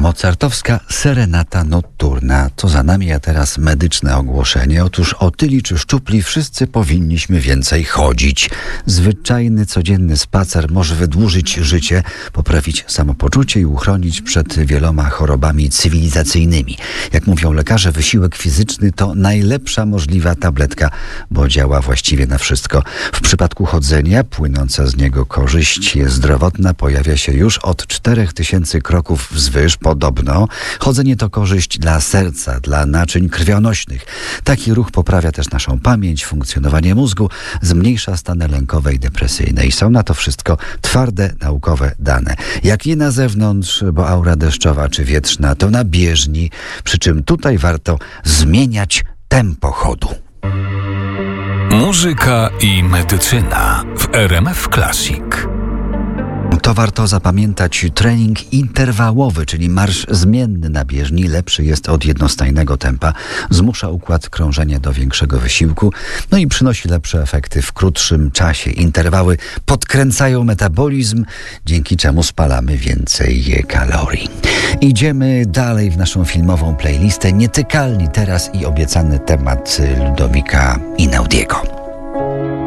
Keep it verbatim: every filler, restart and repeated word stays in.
Mozartowska Serenata Notturna. Co za nami, a teraz medyczne ogłoszenie. Otóż otyli czy szczupli wszyscy powinniśmy więcej chodzić. Zwyczajny, codzienny spacer może wydłużyć życie, poprawić samopoczucie i uchronić przed wieloma chorobami cywilizacyjnymi. Jak mówią lekarze, wysiłek fizyczny to najlepsza możliwa tabletka, bo działa właściwie na wszystko. W przypadku chodzenia płynąca z niego korzyść zdrowotna pojawia się już od czterech tysięcy kroków wzwyż. Podobno chodzenie to korzyść dla serca, dla naczyń krwionośnych. Taki ruch poprawia też naszą pamięć, funkcjonowanie mózgu, zmniejsza stany lękowe i depresyjne. I są na to wszystko twarde, naukowe dane. Jak nie na zewnątrz, bo aura deszczowa czy wietrzna, to na bieżni. Przy czym tutaj warto zmieniać tempo chodu. Muzyka i medycyna w R M F Classic. To warto zapamiętać. Trening interwałowy, czyli marsz zmienny na bieżni, lepszy jest od jednostajnego tempa, zmusza układ krążenia do większego wysiłku, no i przynosi lepsze efekty w krótszym czasie. Interwały podkręcają metabolizm, dzięki czemu spalamy więcej kalorii. Idziemy dalej w naszą filmową playlistę. Nietykalni teraz i obiecany temat Ludowika Einaudiego.